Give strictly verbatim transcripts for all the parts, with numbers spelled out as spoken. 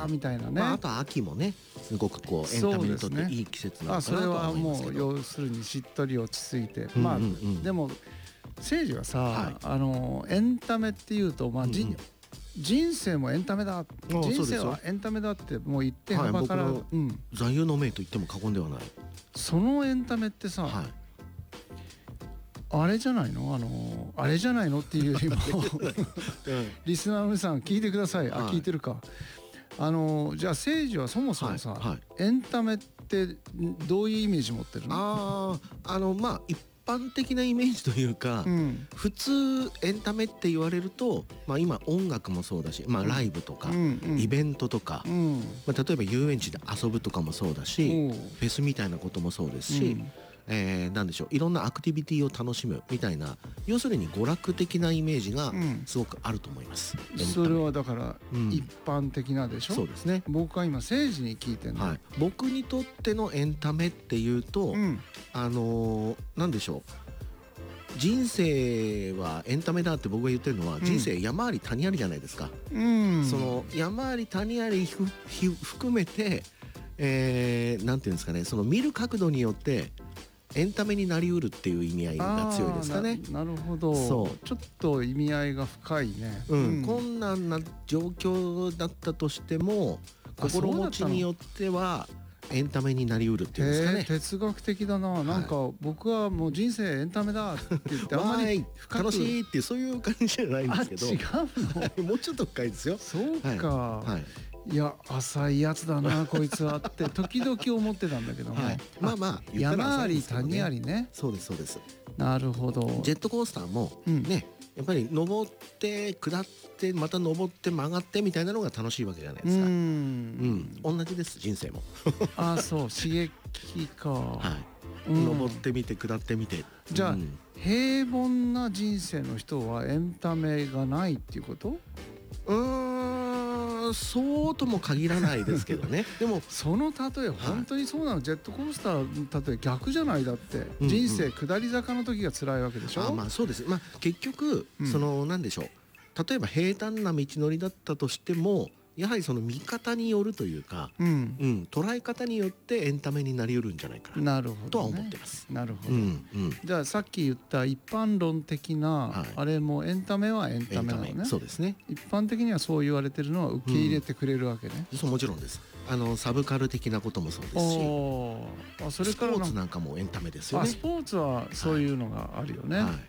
ーみたいなね、 まあ、あとは秋もねすごくこうエンタメにとっていい季節なのかなとは思いますけど、 あ、それはもう要するにしっとり落ち着いて、 うんうんうん、 まあでも誠司はさ、はい、あのエンタメっていうと、まあ、うんうん、人生もエンタメだ、人生はエンタメだってもう言って幅から、はい、 僕の座右の銘と言っても過言ではない、 そのエンタメってさ、はい、あれじゃないの、あのあれじゃないのっていうよりもリスナーの皆さん聞いてください。あ、はい、聞いてるか。あのじゃあ誠司はそもそもさ、はいはい、エンタメってどういうイメージ持ってるの？ ああのまあ一般的なイメージというか、うん、普通エンタメって言われると、まあ、今音楽もそうだし、まあ、ライブとか、うんうん、イベントとか、うん、まあ、例えば遊園地で遊ぶとかもそうだし、うん、フェスみたいなこともそうですし、うん、えー、なんでしょう、いろんなアクティビティを楽しむみたいな、要するに娯楽的なイメージがすごくあると思います、 うん、それはだから一般的なでしょ、 うん、そうですね。 僕は今誠司に聞いてるの、はい、 僕にとってのエンタメっていうと、うん、あのー、なんでしょう、人生はエンタメだって僕が言ってるのは、うん、人生山あり谷ありじゃないですか、うん、その山あり谷あり含めて、えー、なんていうんですかね、その見る角度によってエンタメになりうるっていう意味合いが強いですかね。 な, なるほど、そうちょっと意味合いが深いね、 うんうん、困難な状況だったとしても心持ちによってはエンタメになりうるっていうんですかね。 哲学的だな。なんか僕はもう人生エンタメだって言ってあんまり深く楽しいっていうそういう感じじゃないんですけど、 あ、違うのもうちょっと深いですよ。 そうか、はいはい、いや浅いやつだなこいつはって時々思ってたんだけども、はい、 まあまあ山あり谷ありね。 そうですそうです。 なるほど。 ジェットコースターもね、うん、やっぱり登って下ってまた登って曲がってみたいなのが楽しいわけじゃないですか。うん、うん、同じです人生も。 あ、そう刺激か、 はい、うん、登ってみて下ってみて。 じゃあ、うん、平凡な人生の人はエンタメがないっていうこと？ うーん、そうとも限らないですけどね。でもその例え本当にそうなの？ジェットコースターの例え逆じゃない？だって、うんうん、人生下り坂の時が辛いわけでしょ。 あ、まあそうです。まあ結局、うん、そのなんでしょう、例えば平坦な道のりだったとしてもやはりその見方によるというか、うんうん、捉え方によってエンタメになりうるんじゃないかなとは思ってます。 なるほど、ね、うんうん、じゃあさっき言った一般論的な、はい、あれもエンタメはエンタメなのね。 そうですね。 一般的にはそう言われてるのは受け入れてくれるわけね、 うん、そうもちろんです。あのサブカル的なこともそうですし、あ、それからスポーツなんかもエンタメですよね。 あ、スポーツはそういうのがあるよね、はいはい、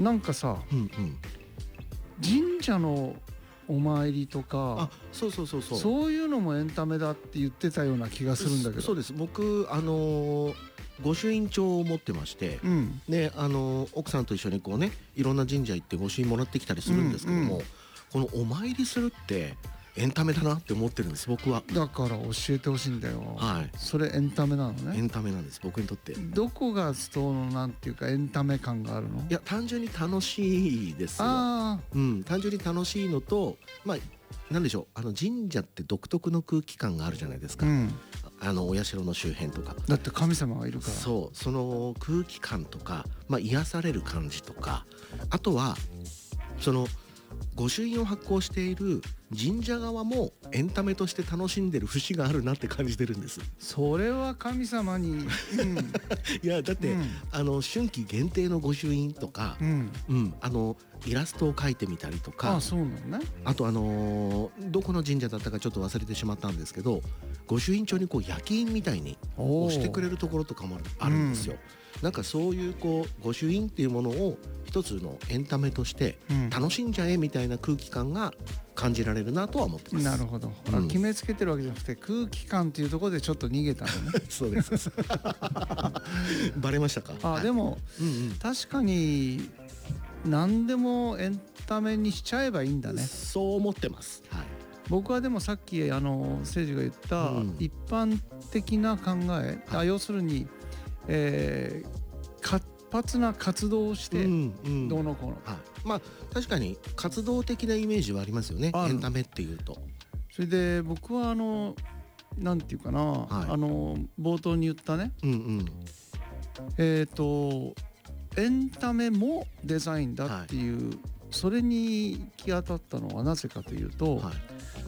なんかさ、うんうん、神社のお参りとか、 あ、そうそうそうそう、 そういうのもエンタメだって言ってたような気がするんだけど。 そうです。僕あのー、御朱印帳を持ってまして、うん、であのー、奥さんと一緒にこうねいろんな神社行って御朱印もらってきたりするんですけども、うんうん、このお参りするってエンタメだなって思ってるんです僕は。 だから教えてほしいんだよ、はい、それエンタメなのね。 エンタメなんです僕にとって。 どこがそのなんていうかエンタメ感があるの？ いや単純に楽しいですよ。あ、うん、単純に楽しいのと、まあなんでしょう、あの神社って独特の空気感があるじゃないですか、うん、あのお社の周辺とか。 だって神様がいるから。 そう、その空気感とか、まあ、癒される感じとか、あとはその御朱印を発行している神社側もエンタメとして楽しんでる節があるなって感じてるんです。 それは神様に、うん、 いやだって、うん、あの春季限定の御朱印とか、うんうん、あのイラストを描いてみたりとか、 あ、そうなのね。 あとあのー、どこの神社だったかちょっと忘れてしまったんですけど、御朱印帳にこう焼き印みたいに押してくれるところとかもあるんですよ、うん、なんかそういうこう御朱印っていうものを一つのエンタメとして楽しんじゃえみたいな空気感が感じられるなとは思ってます。 なるほど、うん、決めつけてるわけじゃなくて空気感っていうところでちょっと逃げたのね。 そうですバレましたか？ あ、はい、でも、うんうん、確かに何でもエンタメにしちゃえばいいんだね。 そう思ってます、はい、 僕はでもさっきあの誠司が言った一般的な考え、うん、あ、要するに、えー、活発な活動をしてどうのこうの、うんうん、はい、まあ確かに活動的なイメージはありますよね、エンタメっていうと。 それで僕はあのなんていうかな、はい、あの冒頭に言ったね、うんうん、えっとエンタメもデザインだっていう、はい、それに行き当たったのはなぜかというと、はい、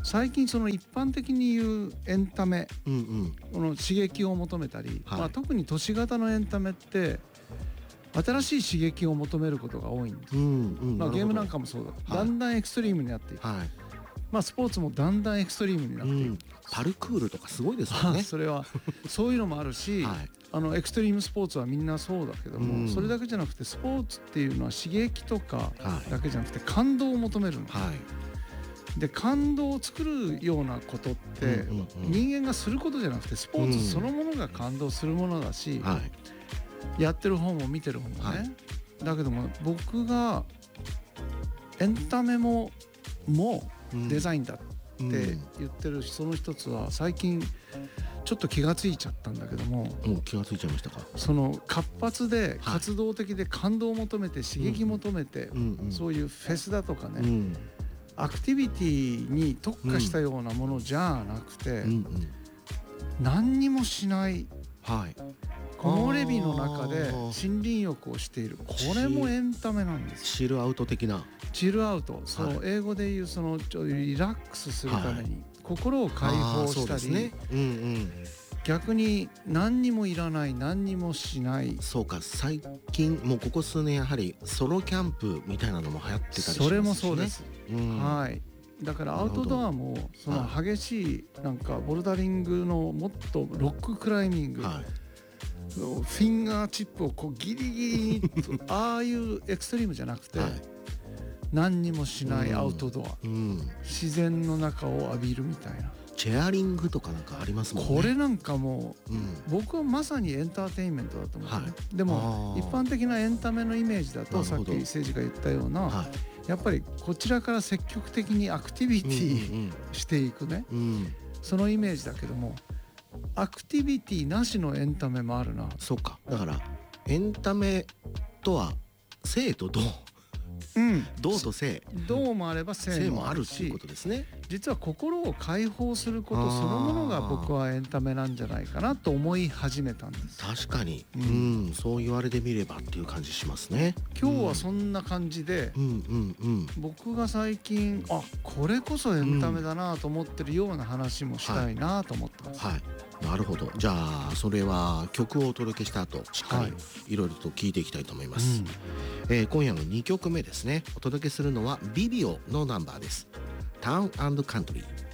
最近その一般的に言うエンタメ、うんうん、この刺激を求めたり、はい、まあ、特に都市型のエンタメって新しい刺激を求めることが多いんです、うんうん、まあ、ゲームなんかもそうだ、はい、だんだんエクストリームになっていく、はい、まあ、スポーツもだんだんエクストリームになっていく、うん、 パルクールとかすごいですよねそれはそういうのもあるし、はい、あのエクストリームスポーツはみんなそうだけども、うん、それだけじゃなくてスポーツっていうのは刺激とかだけじゃなくて感動を求めるんです、はい、で感動を作るようなことって人間がすることじゃなくてスポーツそのものが感動するものだし、うん、はい、やってる方も見てる方もね、はい、だけども僕がエンタメももデザインだって言ってるその一つは最近ちょっと気がついちゃったんだけども、 もう気がついちゃいましたか。 その活発で活動的で感動を求めて刺激求めて、そういうフェスだとかね、うん、アクティビティに特化したようなものじゃなくて、うんうん、何にもしない、はい、木漏れ日の中で森林浴をしている、これもエンタメなんです。 チルアウト的な。 チルアウト、そう、はい、英語で言うそのリラックスするために、はい、心を解放したり、ね、うんうん、逆に何にもいらない何にもしない。 そうか、最近もうここ数年やはりソロキャンプみたいなのも流行ってたりしますしね。 それもそうです、うん、はい。だからアウトドアもその激しいなんかボルダリングのもっとロッククライミング、はい、フィンガーチップをこうギリギリにああいうエクストリームじゃなくて、はい、何にもしないアウトドア、うん、自然の中を浴びるみたいな。 チェアリングとかなんかありますもんね。 これなんかもう、うん、僕はまさにエンターテインメントだと思う、ね、はい、でも一般的なエンタメのイメージだとさっき誠司が言ったような、はい、やっぱりこちらから積極的にアクティビティしていくね、うんうんうん、そのイメージだけども、アクティビティなしのエンタメもあるな。 そうか、だからエンタメとは生と動、うん、動と性、 動もあれば性もあるし、 性もあるっていうことですね。 実は心を解放することそのものが僕はエンタメなんじゃないかなと思い始めたんです。 確かに、うんうん、そう言われてみればっていう感じしますね。 今日はそんな感じで、うんうんうん、僕が最近あこれこそエンタメだなと思ってるような話もしたいなと思ってます、 はいはい、なるほど。じゃあそれは曲をお届けした後しっかりいろいろと聞いていきたいと思います、はい、えー、今夜のにきょくめですね。お届けするのはビビオのナンバーです。タウン&カントリー。